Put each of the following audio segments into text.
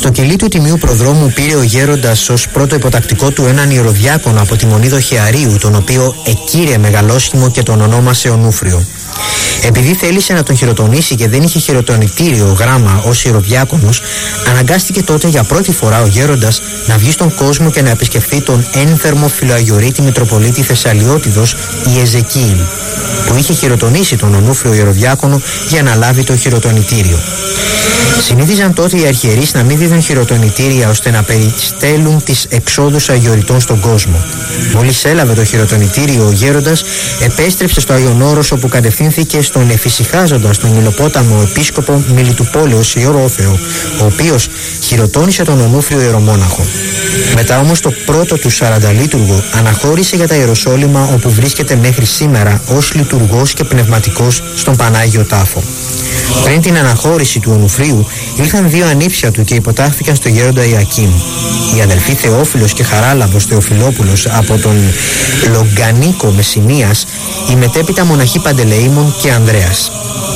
Στο κελί του Τιμίου Προδρόμου πήρε ο γέροντας ως πρώτο υποτακτικό του έναν ιεροδιάκονο από τη Μονή Δοχεαρίου, τον οποίο εκήρε μεγαλόσχημο και τον ονόμασε Ονούφριο. Επειδή θέλησε να τον χειροτονήσει και δεν είχε χειροτονητήριο γράμμα ως ιεροδιάκονος, αναγκάστηκε τότε για πρώτη φορά ο γέροντας να βγει στον κόσμο και να επισκεφθεί τον ένθερμο φιλοαγιορείτη Μητροπολίτη Θεσσαλιώτιδος Ιεζεκίηλ, που είχε χειροτονήσει τον Ονούφριο ιεροδιάκονο για να λάβει το χειροτονητήριο. Συνήθιζαν τότε οι αρχιερείς να μην δίδουν χειροτονητήρια ώστε να περιστέλουν τις εξόδους αγιοριτών στον κόσμο. Μόλις έλαβε το χειροτονητήριο, ο γέροντας επέστρεψε στο Άγιον Όρος, όπου κατευθύνθηκε στον εφησυχάζοντα στον Μιλοπόταμο επίσκοπο Μιλιτουπόλεως Ιερόθεο, ο οποίος χειροτώνησε τον Ονούφριο ιερομόναχο. Μετά όμως το πρώτο του 40 λειτουργό αναχώρησε για τα Ιεροσόλυμα, όπου βρίσκεται μέχρι σήμερα ως λειτουργός και πνευματικός στον Πανάγιο Τάφο. Πριν την αναχώρηση του Ονουφρίου ήλθαν δύο ανήψια του και υποτάχθηκαν στο γέροντα Ιακήμ. Οι αδελφοί Θεόφιλος και Χαράλαμπος Θεοφιλόπουλος από τον Λογκανίκο Μεσσηνίας, οι μετέπειτα μοναχοί Παντελεήμων και Ανδρέας.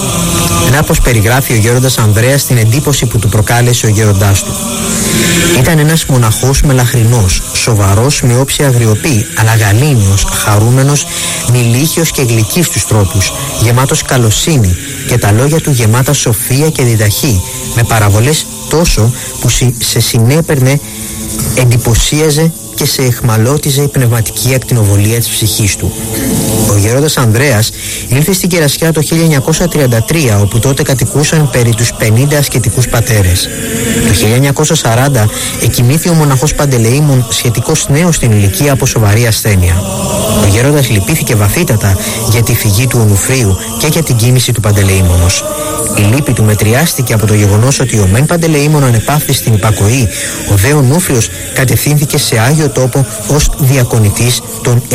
Να πως περιγράφει ο γέροντας Ανδρέας την εντύπωση που του προκάλεσε ο γέροντάς του. Ήταν ένας μοναχός μελαχρινός, σοβαρός με όψη αγριοπή, αλλά γαλήνιος, χαρούμενος, μιλίχιος και γλυκής στους τρόπους, γεμάτος καλοσύνη και τα λόγια του γεμάτα σοφία και διδαχή, με παραβολές τόσο που σε συνέπαιρνε, εντυπωσίαζε και σε εχμαλώτιζε η πνευματική ακτινοβολία της ψυχής του. Ο γέροντας Ανδρέας ήλθε στην Κερασιά το 1933, όπου τότε κατοικούσαν περί τους 50 ασκητικούς πατέρες. Το 1940 εκοιμήθη ο μοναχός Παντελεήμων, σχετικώς νέος στην ηλικία, από σοβαρή ασθένεια. Ο γέροντας λυπήθηκε βαθύτατα για τη φυγή του Ονουφρίου και για την κοίμηση του Παντελεήμονος. Η λύπη του μετριάστηκε από το γεγονός ότι ο μεν Παντελεήμων ανεπάφθη στην υπακοή, ο δε Ονούφριος κατευθύνθηκε σε Άγιο Τόπο ως διακονητής των